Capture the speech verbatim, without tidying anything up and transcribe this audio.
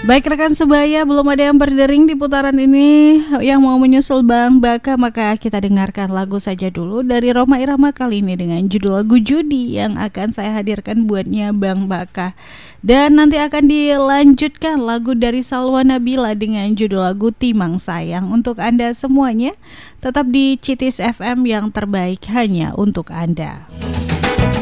Baik rekan sebaya, belum ada yang berdering di putaran ini yang mau menyusul Bang Baka, maka kita dengarkan lagu saja dulu dari Rhoma Irama kali ini dengan judul lagu Judi yang akan saya hadirkan buatnya Bang Baka. Dan nanti akan dilanjutkan lagu dari Salwa Nabila dengan judul lagu Timang Sayang. Untuk Anda semuanya, tetap di Citis F M yang terbaik hanya untuk Anda.